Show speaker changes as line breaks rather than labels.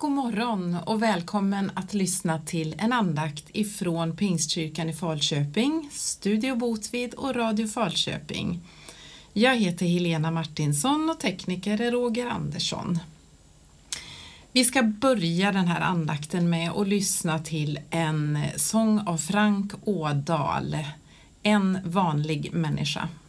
God morgon och välkommen att lyssna till en andakt ifrån Pingstkyrkan i Falköping, Studio Botvid och Radio Falköping. Jag heter Helena Martinsson och tekniker är Roger Andersson. Vi ska börja den här andakten med att lyssna till en sång av Frank Ådahl, En vanlig människa.